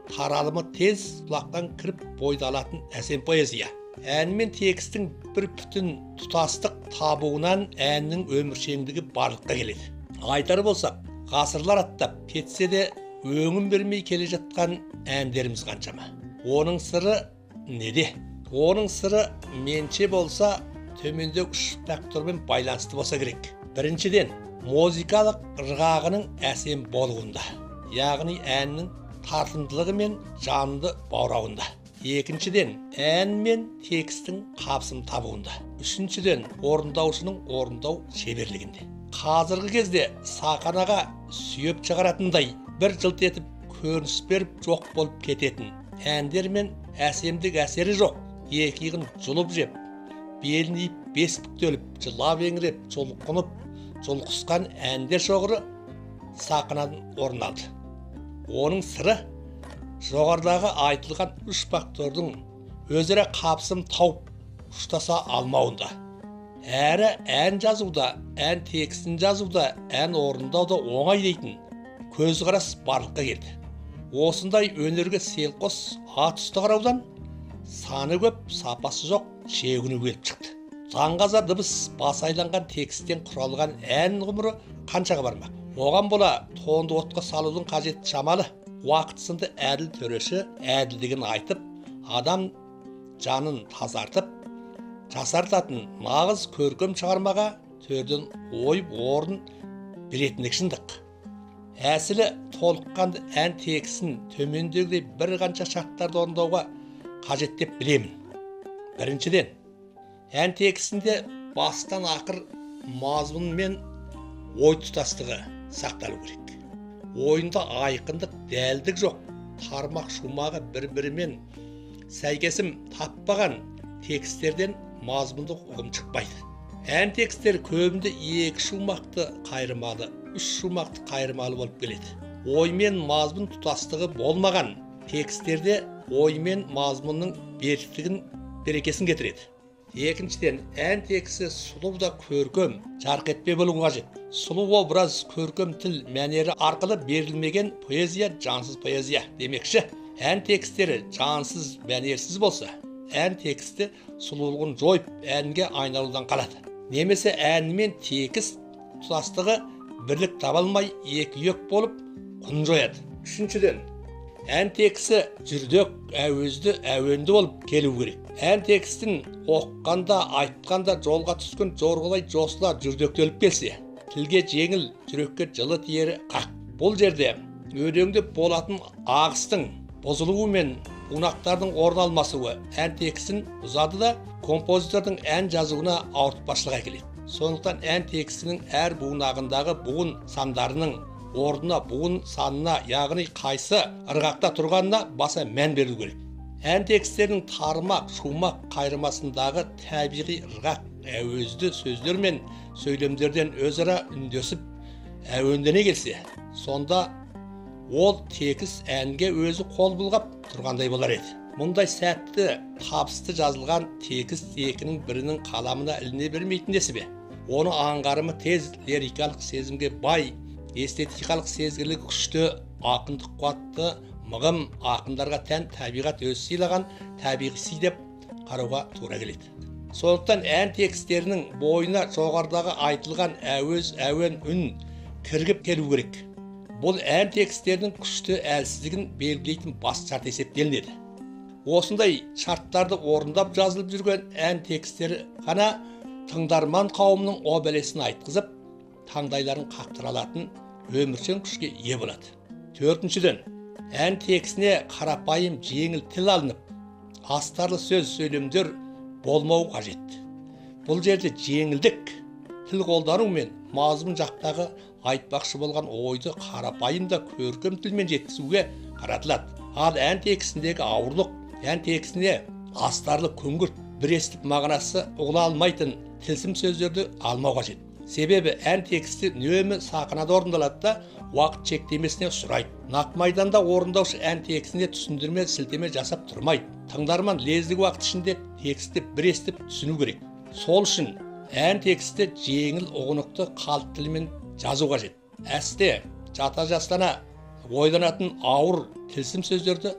таралымы тез құлақтан кіріп бойды алатын әсем поэзия. Ән мен текстің бір бүтін тұтастық табуынан әннің өміршеңдігі барлыққа келеді. Айтар болсақ, ғасырлар аттап кетсе де өңін бермей келе жатқан әндеріміз қаншама. Оның сыры неде? Оның сыры менше болса төменде үш фактормен байланысты болса керек. Біріншіден, музыкалық ырғағының әсем болуында, яғни әннің тартымдылығы мен жанды баурауында. Екіншіден, ән мен текстің қабысым табуында. Үшіншіден, орындаушының орындау шеберлігінде. Қазіргі кезде сахнаға сүйеп шығаратындай бір жылт етіп көрініс беріп жоқ болып кететін әндер мен әсемдік әсері жоқ. Екі иығын жұлып жеп, белін иіп бес бүктеліп, жылап еңіреп, жұлқынып, жұлқысқан әндер шоғыры сахнадан орын алды. Оның сыры жоғарыдағы айтылған үш фактордың өзара қабысым тауып ұштаса алмауында. Әрі ән жазуда, ән текстін жазуда, ән орындауда оңай дейтін көзқарас барлыққа келді. Осындай өнерге селқос ат үсті қараудан саны көп, сапасы жоқ шегіні келіп шықты. Заңғаза дыбыс бас айланған тексттен құралған ән ғұмыры қаншаға бармақ? Оған бола тоңды отқа салудың қажетті шамалы. Уақыт сынды әділ төреші әділдігін айтып, адам жанын тазартып, жасартатын нағыз көркем шығармаға төрден ойып орын беретіндік шындық. Әсілі толыққанды ән текстін төмендегідей бір қанша шарттарды орындауға қажет деп білемін. Біріншіден, ән текстінде бастан ақыр мазмұн мен ой тұтастығы сақталу керек. Ойында айқындық, дәлдік жоқ, тармақ шумағы бір-бірімен сәйкесім таппаған тексттерден мазмұндық ұғым шықпайды. Ән текстер көбінде екі шумақты қайырмалы, үш шумақты қайырмалы болып келеді. Ой мен мазмұн тұтастығы болмаған тексттерде ой мен мазмұнның берекесін кетіреді. Екіншіден, ән тексті сұлу да көркем, жарқ етпе болу қажет. Сұлу образ, көркем тіл мәнері арқылы берілмеген поэзия жансыз поэзия демекші. Ән текстері жансыз, мәнерсіз болса, ән тексті сұлулығын жойып, әнге айналудан қалады. Немесе ән мен текст тұтастығы бірлік табалмай екі-ек болып құн жояды. Үшіншіден, ән тексті жүрдек, әуезді, әуенді болып келу керек. Ән текстін оққанда, айтқанда жолға түскен жорғалай жосыла жүрдектеліп келсе, тілге жеңіл, жүрекке жылы тиері қақ. Бұл жерде өлеңде болатын ағыстың бұзылуы мен ұнақтардың орын алмасуы ән текстін бұзады да композитордың ән жазуына ауыртпашылық әкеледі. Сондықтан ән текстінің әр буынағындағы буын сандарының орнына, буын санына, яғни қайсы ырғақта тұрғанына баса мән беру керек. Ән текстерінің тармақ, шумақ қайырмасындағы табиғи ырғақ, әуезді сөздер мен сөйлемдерден өзара үндесіп, әуендене келсе, сонда ол текст әнге өзі қол бұлғап тұрғандай болар еді. Мұндай сәтті, табысты жазылған текст екінің бірінің қаламына іліне бермейтін десі бе? Оны аңғарымы тез, лирикалық сезімге бай, эстетикалық сезгірлігі күшті, ақындық қуатты, мығым ақындарға тән табиғат өзі сыйлаған табиғи деп қарауға тура келеді. Сондықтан ән текстерінің бойына жоғарыдағы айтылған әуез, әуен, үн кіргіп келу керек. Бұл ән текстерінің күшті әлсіздігін белгілейтін бас шарт есептелінеді. Осындай шарттарды орындап жазылып жүрген ән текстері ғана тыңдарман қауымның о бәлесін айтқызып, таңдайларын қақтыра алатын өміршең күшке ие болады. Төртіншіден, ән текстіне қарапайым жеңіл тіл алынып, астарлы сөз сөйлемдер болмау қажет. Бұл жерде жеңілдік, тіл қолдану мен мазмұн жақтағы айтпақшы болған ойды қарапайым да көркем тілмен жеткізуге қаратылады. Ал ән текстіндегі ауырлық, ән текстіне астарлы күңгірт, бір естіп мағынасы ұғыла алмайтын тылсым сөздерді алмау қажет. Себебі ән тексті үнемі сахнада орындалады да уақыт шектемесіне ұшырайды. Нақ майданда орындаушы ән текстіне түсіндірме, сілтеме жасап тұрмайды. Тыңдарман лездік уақыт ішінде тексті бір естіп түсіну керек. Сол үшін ән тексті жеңіл, ұғынықты қалт тілімен жазу қажет. Әсте жата жастана ойланатын ауыр тылсым сөздерді